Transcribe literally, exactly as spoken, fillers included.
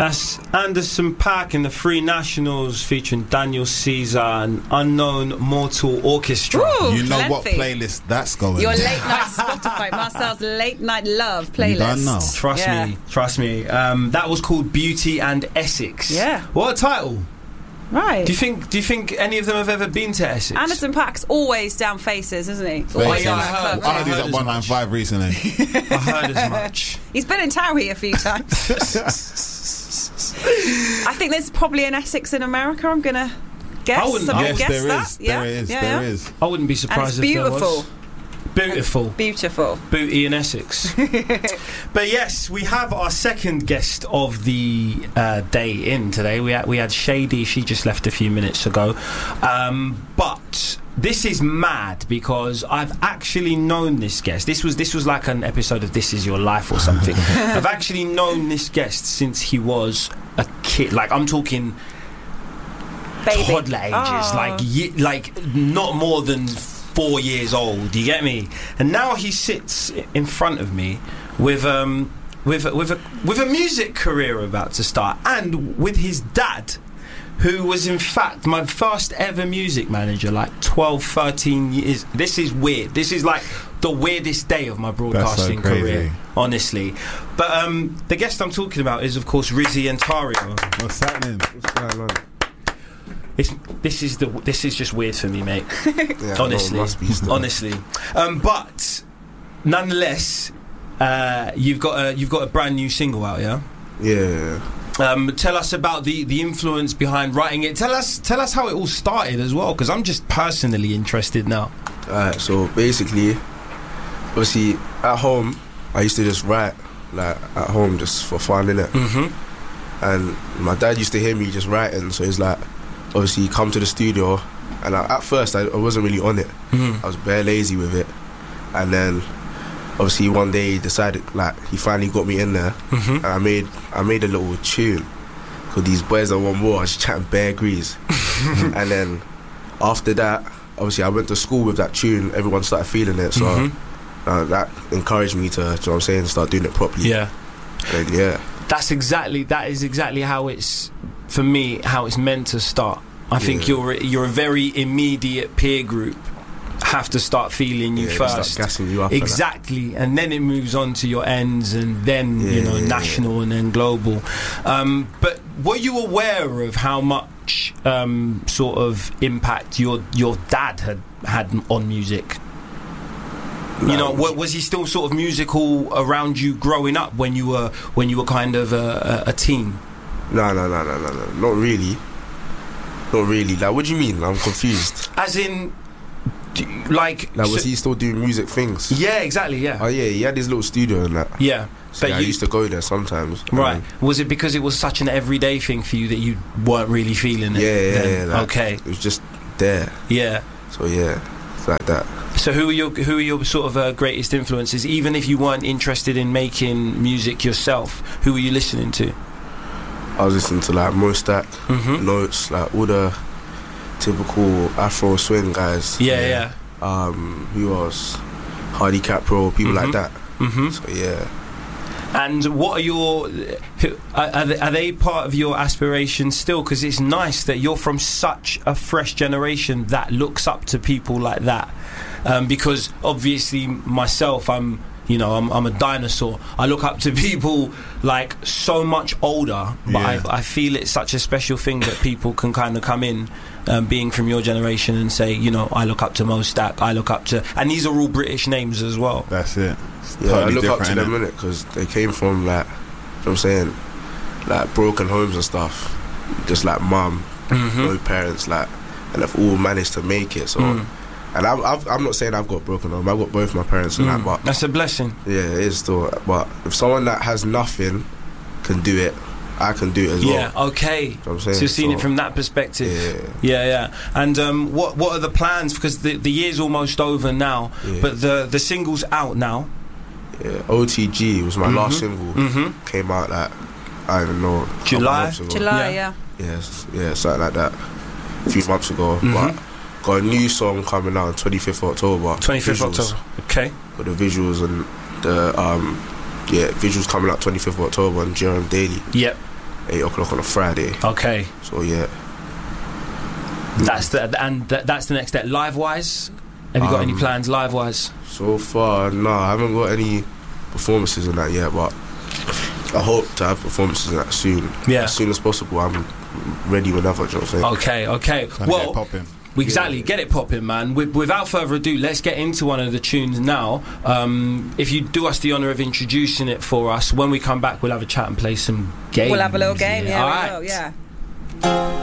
That's Anderson .Paak and the Free Nationals featuring Daniel Caesar and Unknown Mortal Orchestra. Ooh, you know lengthy. what playlist that's going Your on. late night Spotify, Marcel's late night love playlist. You don't know. Trust Yeah. me, trust me. Um, that was called Beauty and Essex. Yeah. What a title. Right. Do you think Do you think any of them have ever been to Essex? Anderson .Paak's always down faces, isn't he? Very Always yeah, on I that heard. club. I heard he's heard at as one nine five recently. I heard as much. He's been in Towie a few times. I think there's probably an Essex in America. I'm gonna guess. I wouldn't- I'm gonna Yes, guess there that. is. Yeah. There is. Yeah, There yeah. is. I wouldn't be And it's surprised if beautiful. there was. Beautiful. Beautiful. Booty in Essex. But yes, we have our second guest of the uh, day in today. We had, we had Shady. She just left a few minutes ago. Um, but this is mad because I've actually known this guest. This was this was like an episode of This Is Your Life or something. I've actually known this guest since he was a kid. Like I'm talking Baby. toddler ages. Oh. Like ye- like not more than four years old. You get me? And now he sits in front of me with um with a, with a with a music career about to start, and with his dad, who was in fact my first ever music manager, like twelve, thirteen years. This is weird. This is like the weirdest day of my broadcasting That's so crazy. career, honestly. But um the guest I'm talking about is, of course, Rizzy and Tario. What's happening? What's going on? It's, this is the this is just weird for me, mate. Yeah, honestly, no, it must be still. honestly. Um, but nonetheless, uh, you've got a you've got a brand new single out, yeah. Yeah. Um, tell us about the, the influence behind writing it. Tell us tell us how it all started as well, because I'm just personally interested now. Alright, so basically, obviously, at home, I used to just write, like, at home just for fun, innit? Mm-hmm. And my dad used to hear me just writing, so he's like, obviously, come to the studio. And I, at first, I, I wasn't really on it. Mm-hmm. I was bare lazy with it. And then, obviously, one day he decided, like, he finally got me in there. Mm-hmm. And I made I made a little tune called These Boys That Want More. I was chatting bare grease. And then, after that, obviously, I went to school with that tune. Everyone started feeling it. So Mm-hmm. uh, that encouraged me to, you know what I'm saying, start doing it properly. Yeah. And yeah. That's exactly that is exactly how it's, for me, how it's meant to start. I think Yeah. you're you're a very immediate peer group have to start feeling you Yeah, first. start gassing you up and that. Exactly, and then it moves on to your ends, and then Yeah, you know yeah, national, and then global. Um, but were you aware of how much um, sort of impact your your dad had had on music? You No, know, wa- was he still sort of musical around you growing up when you were when you were kind of a, a, a teen? No, no, no, no, no, no. Not really. Not really. Like, what do you mean? I'm confused. As in, d- like, Like, was so- he still doing music things? yeah, exactly, yeah, Oh, yeah, he had his little studio and that. yeah. So But yeah, I you, used to go there sometimes. right? Um, Was it because it was such an everyday thing for you that you weren't really feeling it? Yeah, yeah, then? yeah. Like, Okay, It was just there. yeah. So, yeah, it's like that. So who are your who are your sort of uh, greatest influences? Even if you weren't interested in making music yourself, who were you listening to? I was listening to, like, Mostak, Mm-hmm. Notes, like, all the typical Afro swing guys. Yeah, yeah. Um, who else? Hardy Capro, people Mhm. like that. Mm-hmm. So, yeah. And what are your who, are, are, they, are they part of your aspirations still? Because it's nice that you're from such a fresh generation that looks up to people like that. Um, because obviously myself, I'm you know I'm, I'm a dinosaur. I look up to people like so much older, but Yeah. I, I feel it's such a special thing that people can kind of come in, um, being from your generation, and say, you know, I look up to Mostak, I look up to, and these are all British names as well. That's it. It's Yeah, totally I look up different, to them, innit? innit? Because they came from, like, you know what I'm saying, like, broken homes and stuff. Just like mum, Mm-hmm. no parents, like, and they've all managed to make it. So, Mm. and I've, I've, I'm not saying I've got broken home. I've got both my parents and that, Mm. but That's a blessing. yeah, it is still. But if someone that has nothing can do it, I can do it as Yeah. well. Okay. You know what I'm So saying? you're seeing So, it from that perspective. Yeah. Yeah, yeah. And um, what what are the plans? Because the the year's almost over now, Yeah. but the the single's out now. Yeah, O T G was my last single. Mm-hmm. Came out like, I don't know, a couple July? months ago. July, Yeah. yeah. Yes, yeah, something like that. A few months ago. Mhm. But got a new song coming out on twenty-fifth of October. twenty-fifth Visuals. October. Okay. Got the visuals and the um yeah, visuals coming out twenty-fifth of October on Jerome Daily. Yep. eight o'clock on a Friday. Okay. So yeah. That's the and th- that's the next step. Live wise, have you got Um, any plans live wise? So far, no, I haven't got any performances in that yet, but I hope to have performances in that soon. Yeah. As soon as possible. I'm ready whenever, do you know what I'm saying? Okay, okay. Trying to get Well, popping. we exactly get it popping, man. With, without further ado, let's get into one of the tunes now. Um, if you do us the honour of introducing it for us, when we come back, we'll have a chat and play some games. We'll have a little game, yeah, All we right. will, yeah.